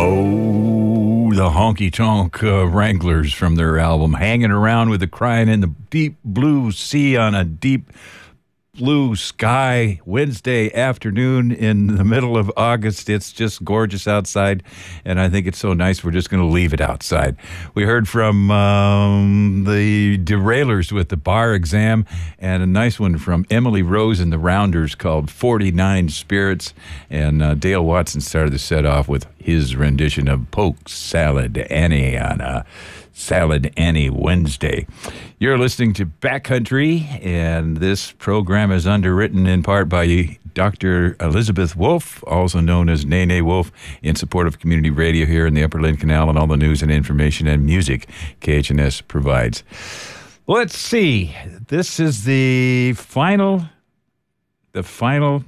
Oh, the Honky Tonk Wranglers from their album Hanging Around with the Crying in the Deep Blue Sea on a Deep Blue Sky Wednesday afternoon in the middle of August. It's just gorgeous outside, and I think it's so nice we're just going to leave it outside. We heard from the Derailers with the Bar Exam, and a nice one from Emily Rose and the Rounders called 49 Spirits, and Dale Watson started the set off with his rendition of Polk Salad Annie on a Salad Annie Wednesday. You're listening to Backcountry, and this program is underwritten in part by Dr. Elizabeth Wolf, also known as Nene Wolf, in support of community radio here in the Upper Lynn Canal and all the news and information and music KHNS provides. Let's see. This is it's the final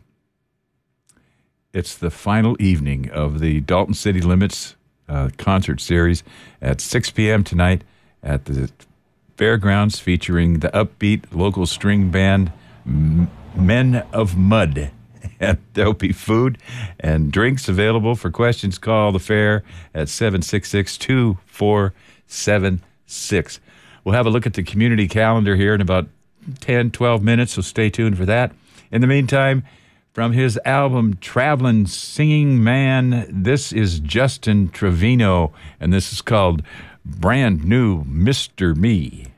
evening of the Dalton City Limits concert series at 6 p.m. tonight at the fairgrounds, featuring the upbeat local string band Men of Mud. And there'll be food and drinks available. For questions, call the fair at 766-2476. We'll have a look at the community calendar here in about 10, 12 minutes, so stay tuned for that. In the meantime, from his album Traveling Singing Man, this is Justin Trevino, and this is called Brand New Mr. Me.